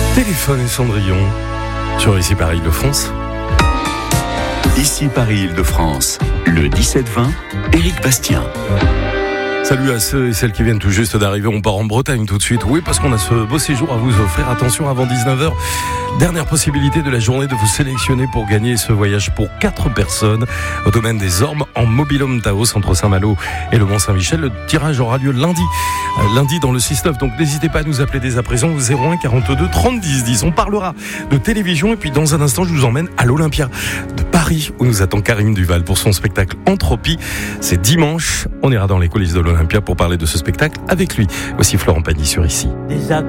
Téléphone et Cendrillon sur Ici Paris Île-de-France. Ici Paris Île-de-France, le 17-20, Éric Bastien. Salut à ceux et celles qui viennent tout juste d'arriver. On part en Bretagne tout de suite. Oui, parce qu'on a ce beau séjour à vous offrir. Attention, avant 19h, dernière possibilité de la journée de vous sélectionner pour gagner ce voyage pour 4 personnes au domaine des Ormes en mobil-home Taos entre Saint-Malo et le Mont-Saint-Michel. Le tirage aura lieu lundi dans le 6-9. Donc n'hésitez pas à nous appeler dès à présent au 01 42 30 10 10. On parlera de télévision et puis dans un instant, je vous emmène à l'Olympia de Paris où nous attend Karim Duval pour son spectacle Entropie. C'est dimanche. On ira dans les coulisses de l'Olympia pour parler de ce spectacle avec lui. Voici Florent Pagny sur Ici. Des